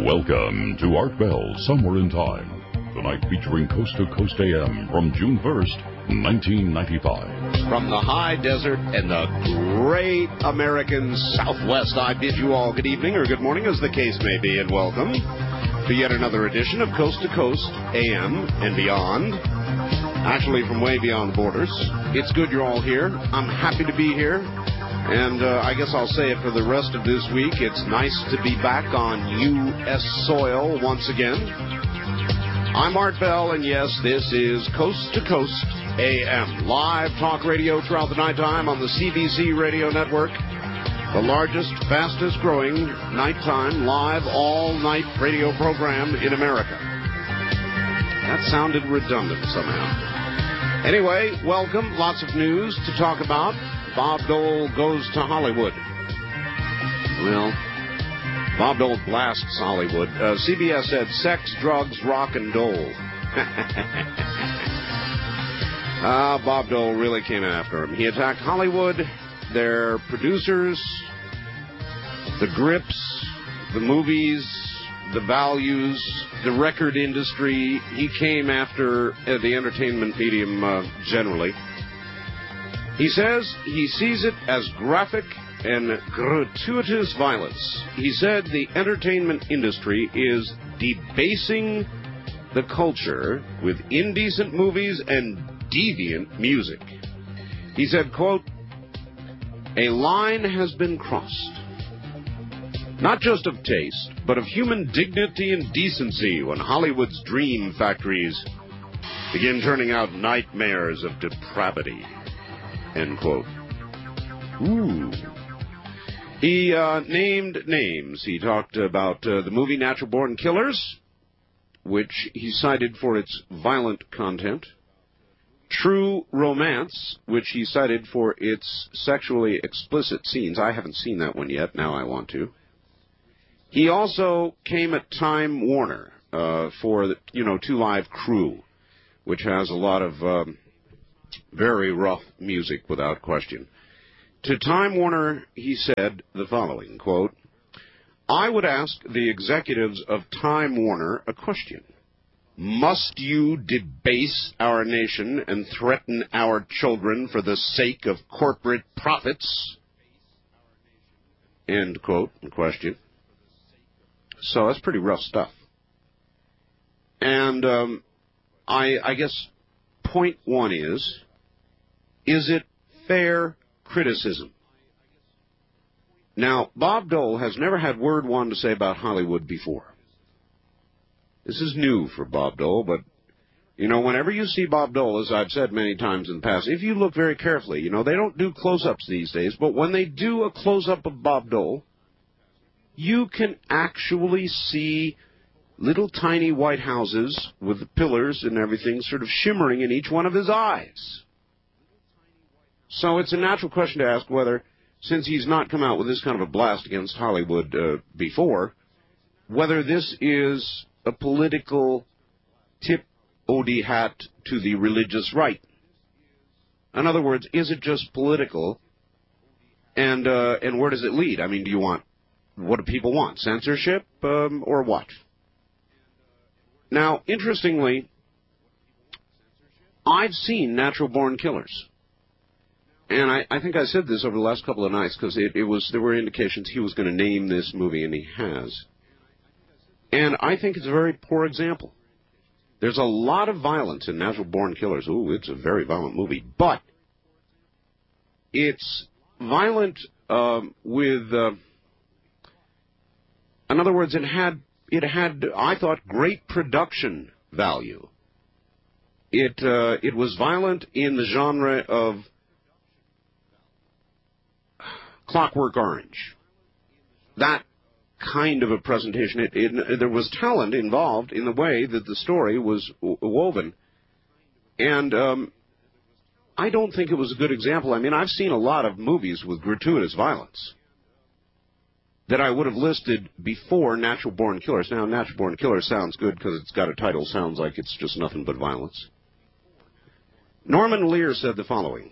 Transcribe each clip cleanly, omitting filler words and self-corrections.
Welcome to Art Bell, Somewhere in Time. Tonight featuring Coast to Coast AM from June 1st, 1995. From the high desert and the great American Southwest, I bid you all good evening or good morning, as the case may be, and welcome to yet another edition of Coast to Coast AM and beyond. Actually, from way beyond the borders. It's good you're all here. I'm happy to be here. And I guess I'll say it for the rest of this week. It's nice to be back on U.S. soil once again. I'm Art Bell, and yes, this is Coast to Coast AM. Live talk radio throughout the nighttime on the CBC radio network. The largest, fastest growing nighttime, live, all-night radio program in America. That sounded redundant somehow. Anyway, welcome. Lots of news to talk about. Bob Dole goes to Hollywood. Well, Bob Dole blasts Hollywood. CBS said sex, drugs, rock, and dole. Bob Dole really came after him. He attacked Hollywood, their producers, the grips, the movies, the values, the record industry. He came after the entertainment medium generally. He says he sees it as graphic and gratuitous violence. He said the entertainment industry is debasing the culture with indecent movies and deviant music. He said, quote, "A line has been crossed, not just of taste, but of human dignity and decency when Hollywood's dream factories begin turning out nightmares of depravity." End quote. Ooh. He named names. He talked about the movie Natural Born Killers, which he cited for its violent content. True Romance, which he cited for its sexually explicit scenes. I haven't seen that one yet. Now I want to. He also came at Time Warner for the, Two Live Crew, which has a lot of very rough music, without question. To Time Warner, he said the following, quote, "I would ask the executives of Time Warner a question. Must you debase our nation and threaten our children for the sake of corporate profits?" End quote, in question. So that's pretty rough stuff. And I guess point one is it fair criticism? Now, Bob Dole has never had word one to say about Hollywood before. This is new for Bob Dole, but, whenever you see Bob Dole, as I've said many times in the past, if you look very carefully, they don't do close-ups these days, but when they do a close-up of Bob Dole, you can actually see little tiny white houses with the pillars and everything sort of shimmering in each one of his eyes. So it's a natural question to ask whether, since he's not come out with this kind of a blast against Hollywood before, whether this is a political tip-o-de hat to the religious right. In other words, is it just political, and where does it lead? I mean, what do people want? Censorship, or what? Now, interestingly, I've seen Natural Born Killers. And I think I said this over the last couple of nights because there were indications he was going to name this movie, and he has. And I think it's a very poor example. There's a lot of violence in Natural Born Killers. Ooh, it's a very violent movie. But it's violent with... in other words, it had, I thought, great production value. It was violent in the genre of Clockwork Orange. That kind of a presentation. There was talent involved in the way that the story was woven. And I don't think it was a good example. I mean, I've seen a lot of movies with gratuitous violence that I would have listed before Natural Born Killers. Now, Natural Born Killers sounds good because it's got a title, sounds like it's just nothing but violence. Norman Lear said the following: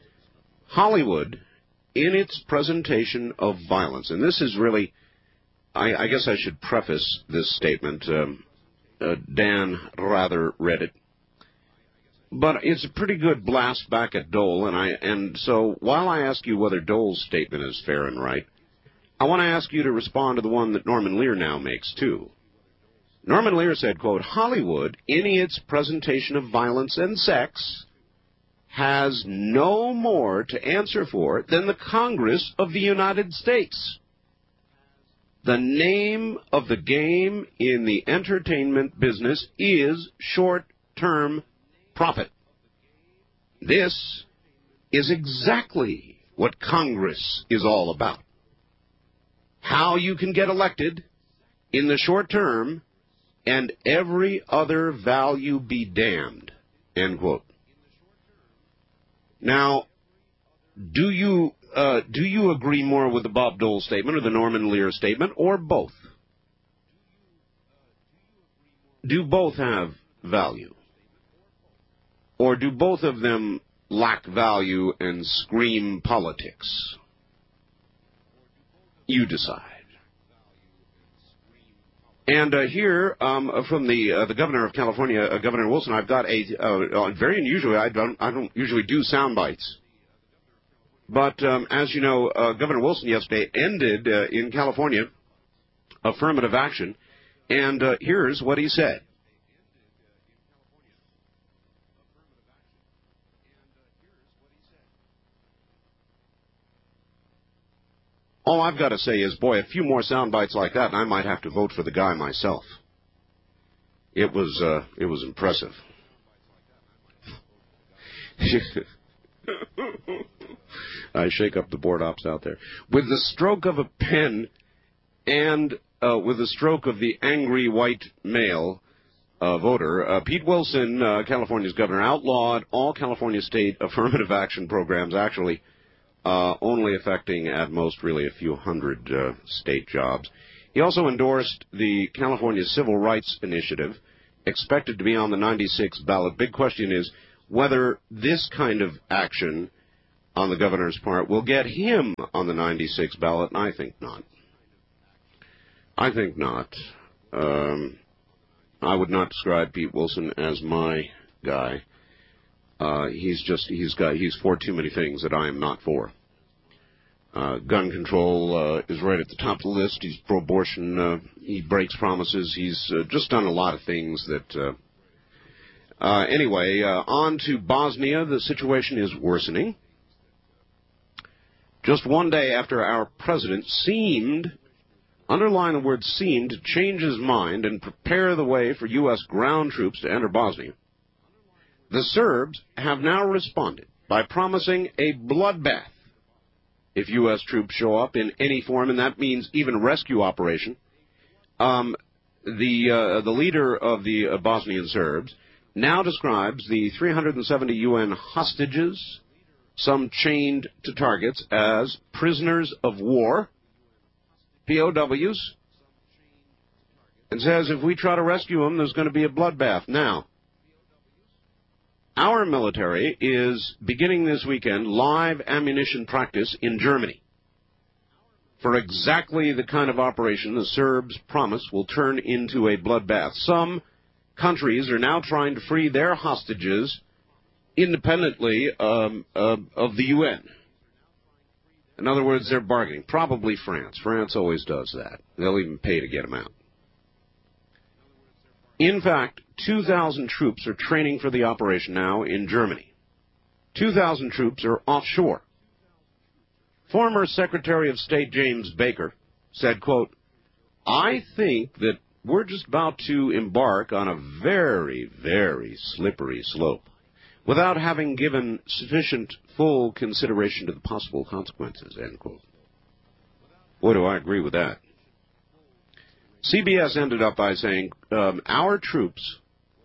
Hollywood, in its presentation of violence, and this is really I guess I should preface this statement. Dan rather read it. But it's a pretty good blast back at Dole, and so while I ask you whether Dole's statement is fair and right, I want to ask you to respond to the one that Norman Lear now makes, too. Norman Lear said, quote, Hollywood, in its presentation of violence and sex, has no more to answer for than the Congress of the United States. The name of the game in the entertainment business is short-term profit. This is exactly what Congress is all about. How you can get elected in the short term and every other value be damned, end quote. Now, do you agree more with the Bob Dole statement or the Norman Lear statement, or both? Do both have value? Or do both of them lack value and scream politics? You decide. And here, from the governor of California, Governor Wilson, I've got a very unusual. I don't usually do sound bites, but as you know, Governor Wilson yesterday ended in California affirmative action, and here's what he said. All I've got to say is, boy, a few more sound bites like that, and I might have to vote for the guy myself. It was impressive. I shake up the board ops out there. With the stroke of a pen and with the stroke of the angry white male voter, Pete Wilson, California's governor, outlawed all California state affirmative action programs, actually only affecting at most really a few hundred state jobs. He also endorsed the California Civil Rights Initiative, expected to be on the 96 ballot. Big question is whether this kind of action on the governor's part will get him on the 96 ballot, and I think not. I think not. I would not describe Pete Wilson as my guy. He's for too many things that I am not for. Gun control is right at the top of the list. He's pro-abortion. He breaks promises. He's just done a lot of things that... Anyway, on to Bosnia. The situation is worsening. Just one day after our president seemed, underline the word seemed, to change his mind and prepare the way for U.S. ground troops to enter Bosnia, the Serbs have now responded by promising a bloodbath if U.S. troops show up in any form, and that means even rescue operation. The leader of the Bosnian Serbs now describes the 370 UN hostages, some chained to targets, as prisoners of war, POWs, and says if we try to rescue them, there's going to be a bloodbath. Now, our military is beginning this weekend live ammunition practice in Germany for exactly the kind of operation the Serbs promise will turn into a bloodbath. Some countries are now trying to free their hostages independently of the UN. In other words, they're bargaining. Probably France. France always does that. They'll even pay to get them out. In fact, 2,000 troops are training for the operation now in Germany. 2,000 troops are offshore. Former Secretary of State James Baker said, quote, I think that we're just about to embark on a very, very slippery slope without having given sufficient full consideration to the possible consequences, end quote. Boy, do I agree with that. CBS ended up by saying, our troops,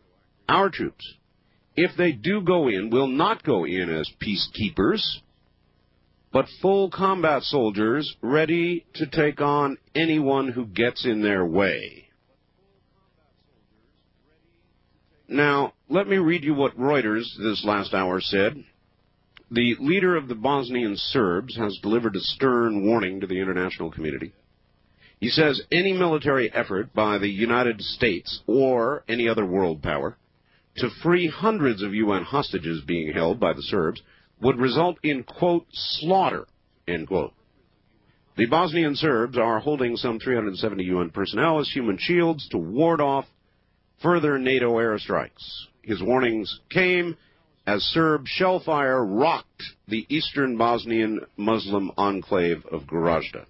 if they do go in, will not go in as peacekeepers, but full combat soldiers ready to take on anyone who gets in their way. Now, let me read you what Reuters this last hour said. The leader of the Bosnian Serbs has delivered a stern warning to the international community. He says any military effort by the United States or any other world power to free hundreds of UN hostages being held by the Serbs would result in, quote, slaughter, end quote. The Bosnian Serbs are holding some 370 UN personnel as human shields to ward off further NATO airstrikes. His warnings came as Serb shellfire rocked the eastern Bosnian Muslim enclave of Gorazda.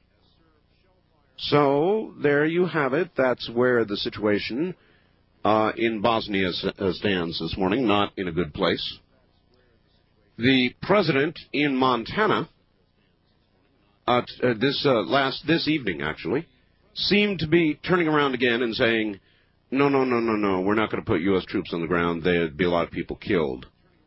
So, there you have it. That's where the situation in Bosnia stands this morning, not in a good place. The president in Montana, this evening actually, seemed to be turning around again and saying, no, we're not going to put U.S. troops on the ground. There'd be a lot of people killed.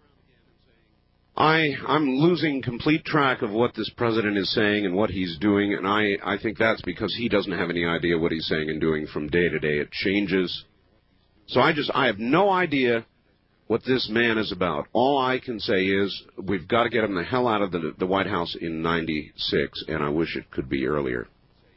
I'm losing complete track of what this president is saying and what he's doing, and I think that's because he doesn't have any idea what he's saying and doing from day to day. It changes. So I have no idea what this man is about. All I can say is we've got to get him the hell out of the White House in 96, and I wish it could be earlier.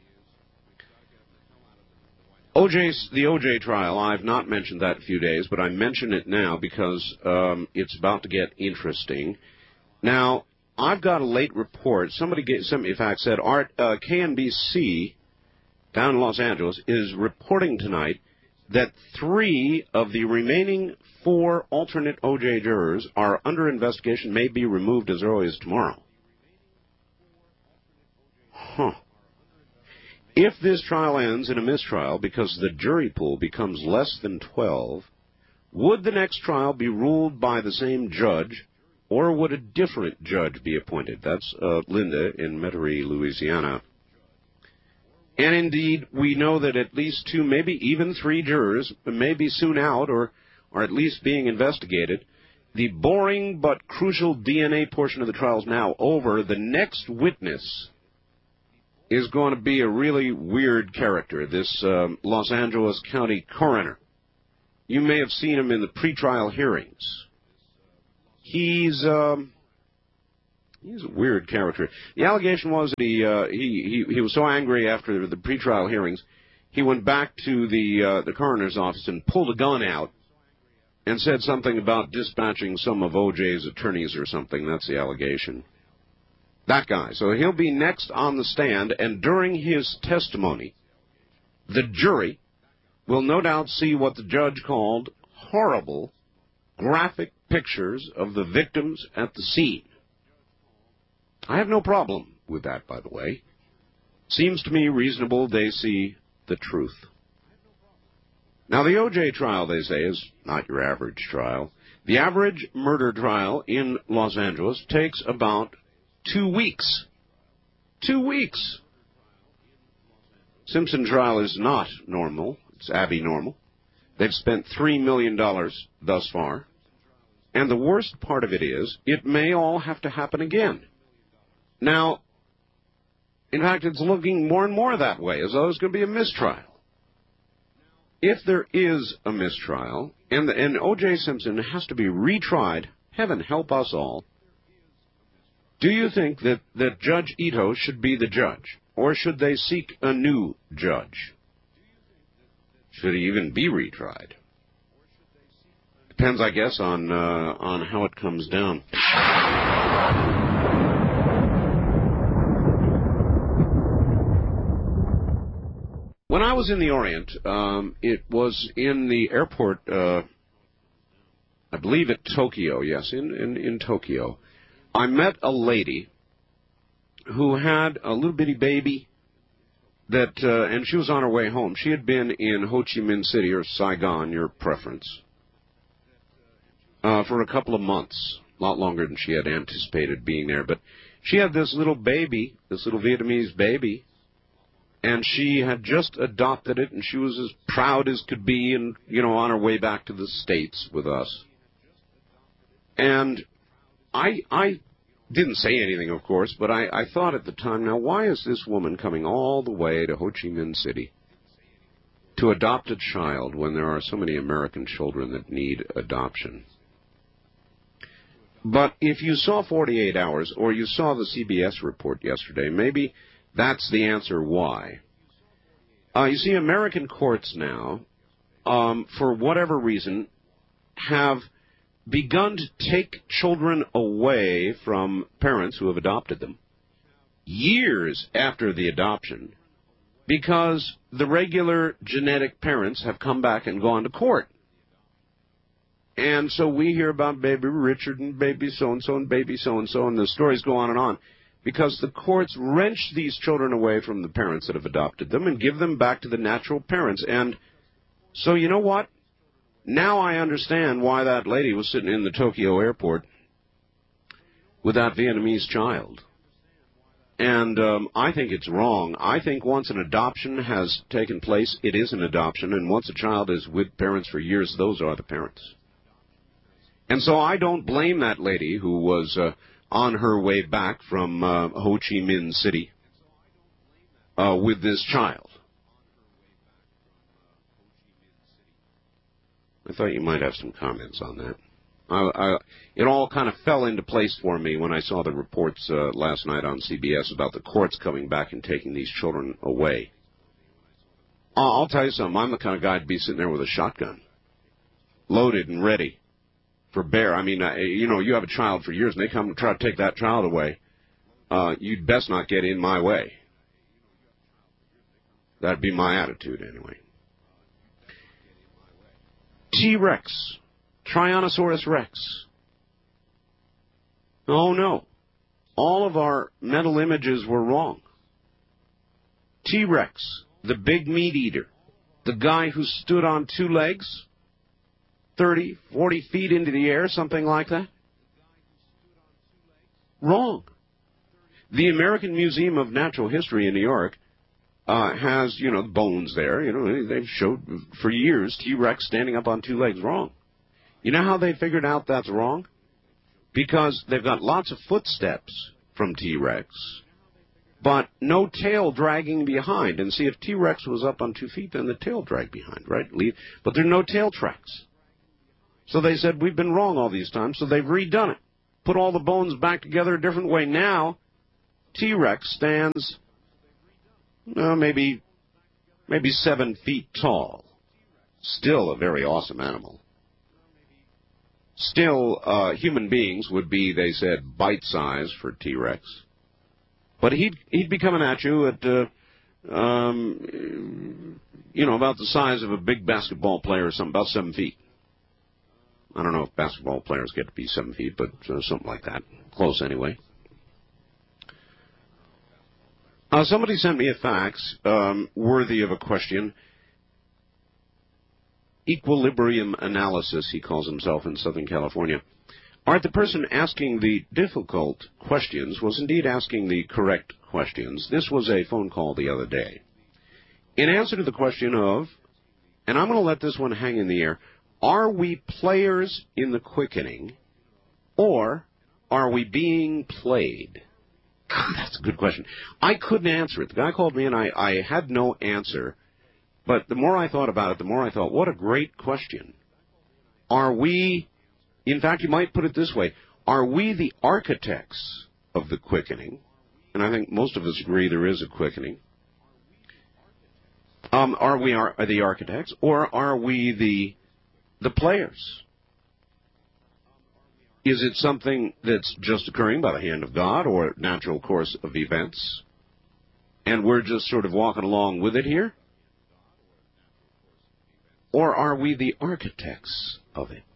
The OJ trial, I've not mentioned that in a few days, but I mention it now because it's about to get interesting. Now, I've got a late report. Somebody in fact said, Art, KNBC down in Los Angeles is reporting tonight that 3 of the remaining 4 alternate OJ jurors are under investigation, may be removed as early as tomorrow. Huh. If this trial ends in a mistrial because the jury pool becomes less than 12, would the next trial be ruled by the same judge, or would a different judge be appointed? That's Linda in Metairie, Louisiana. And indeed, we know that at least 2, maybe even 3 jurors may be soon out or at least being investigated. The boring but crucial DNA portion of the trial is now over. The next witness is going to be a really weird character, this Los Angeles County coroner. You may have seen him in the pretrial hearings. He's a weird character. The allegation was that he was so angry after the pretrial hearings, he went back to the coroner's office and pulled a gun out and said something about dispatching some of OJ's attorneys or something. That's the allegation. That guy. So he'll be next on the stand, and during his testimony, the jury will no doubt see what the judge called horrible, graphic pictures of the victims at the scene. I have no problem with that, by the way. Seems to me reasonable they see the truth. Now, the O.J. trial, they say, is not your average trial. The average murder trial in Los Angeles takes about 2 weeks. 2 weeks. Simpson trial is not normal. It's abnormal. They've spent $3 million thus far. And the worst part of it is, it may all have to happen again. Now, in fact, it's looking more and more that way, as though there's going to be a mistrial. If there is a mistrial, and O.J. Simpson has to be retried, heaven help us all, do you think that Judge Ito should be the judge? Or should they seek a new judge? Should he even be retried? Depends, I guess, on how it comes down. When I was in the Orient, it was in the airport, I believe at Tokyo, yes, in Tokyo. I met a lady who had a little bitty baby and she was on her way home. She had been in Ho Chi Minh City, or Saigon, your preference, for a couple of months, a lot longer than she had anticipated being there. But she had this little baby, this little Vietnamese baby, and she had just adopted it, and she was as proud as could be, and, on her way back to the States with us. And I didn't say anything, of course, but I thought at the time, now, why is this woman coming all the way to Ho Chi Minh City to adopt a child when there are so many American children that need adoption? But if you saw 48 Hours, or you saw the CBS report yesterday, maybe that's the answer why. You see, American courts now, for whatever reason, have begun to take children away from parents who have adopted them years after the adoption because the regular genetic parents have come back and gone to court. And so we hear about baby Richard and baby so-and-so and baby so-and-so, and the stories go on, because the courts wrench these children away from the parents that have adopted them and give them back to the natural parents. And so you know what? Now I understand why that lady was sitting in the Tokyo airport with that Vietnamese child. And I think it's wrong. I think once an adoption has taken place, it is an adoption. And once a child is with parents for years, those are the parents. And so I don't blame that lady who was on her way back from Ho Chi Minh City with this child. I thought you might have some comments on that. It all kind of fell into place for me when I saw the reports last night on CBS about the courts coming back and taking these children away. I'll tell you something. I'm the kind of guy to be sitting there with a shotgun, loaded and ready for bear. I mean, you have a child for years, and they come and try to take that child away. You'd best not get in my way. That'd be my attitude, anyway. T-Rex, Tyrannosaurus Rex. Oh, no. All of our mental images were wrong. T-Rex, the big meat eater, the guy who stood on two legs, 30, 40 feet into the air, something like that. Wrong. The American Museum of Natural History in New York has, the bones there. They've showed for years T-Rex standing up on two legs. Wrong. You know how they figured out that's wrong? Because they've got lots of footsteps from T-Rex, but no tail dragging behind. And see, if T-Rex was up on 2 feet, then the tail dragged behind, right? But there are no tail tracks. So they said, we've been wrong all these times, so they've redone it. Put all the bones back together a different way. Now, T-Rex stands maybe 7 feet tall. Still a very awesome animal. Still, human beings would be, they said, bite size for T-Rex. But he'd be coming at you at, about the size of a big basketball player or something, about 7 feet. I don't know if basketball players get to be 7 feet, but something like that. Close anyway. Somebody sent me a fax worthy of a question. Equilibrium Analysis, he calls himself, in Southern California. Art, the person asking the difficult questions was indeed asking the correct questions. This was a phone call the other day. In answer to the question of, and I'm going to let this one hang in the air, are we players in the quickening, or are we being played? That's a good question. I couldn't answer it. The guy called me, and I had no answer. But the more I thought about it, the more I thought, what a great question. Are we, in fact, you might put it this way, are we the architects of the quickening? And I think most of us agree there is a quickening. Are we the architects, or are we the players? Is it something that's just occurring by the hand of God or natural course of events, and we're just sort of walking along with it here? Or are we the architects of it?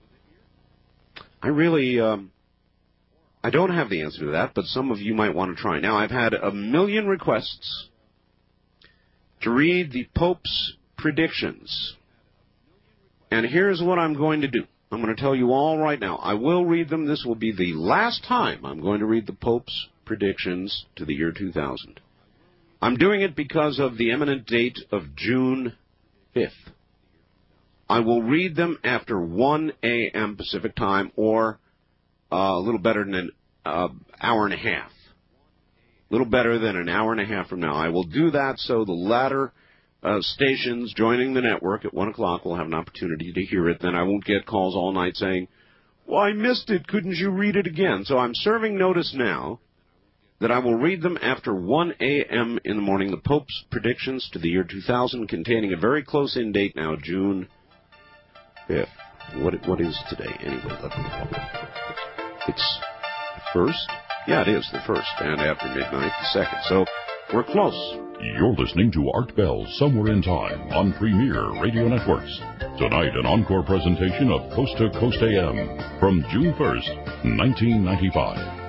I really, I don't have the answer to that, but some of you might want to try. Now, I've had 1 million requests to read the Pope's predictions. And here's what I'm going to do. I'm going to tell you all right now. I will read them. This will be the last time I'm going to read the Pope's predictions to the year 2000. I'm doing it because of the eminent date of June 5th. I will read them after 1 a.m. Pacific time, or a little better than an hour and a half. A little better than an hour and a half from now. I will do that so the latter stations joining the network at 1 o'clock will have an opportunity to hear it. Then I won't get calls all night saying, well, I missed it. Couldn't you read it again? So I'm serving notice now that I will read them after 1 a.m. in the morning. The Pope's predictions to the year 2000, containing a very close-in date now, June 5th. What is today? Anyway, let me look. It's the 1st? Yeah, it is the 1st, and after midnight, the 2nd. So we're close. You're listening to Art Bell Somewhere in Time on Premier Radio Networks. Tonight, an encore presentation of Coast to Coast AM from June 1st, 1995.